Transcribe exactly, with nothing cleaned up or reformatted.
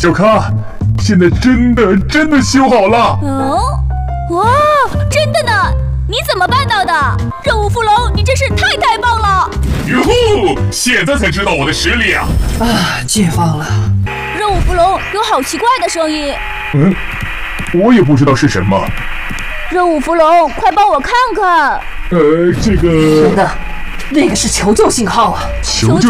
小咖，现在真的真的修好了。 哦，哇，真的呢？你怎么办到的？任务富龙，你真是太太棒了！ 哟呼，现在才知道我的实力啊！ 啊，解放了。 任务富龙有好奇怪的声音。 嗯，我也不知道是什么。 任务富龙，快帮我看看。 呃，这个…… 等等，那个是求救信号啊！ 求救。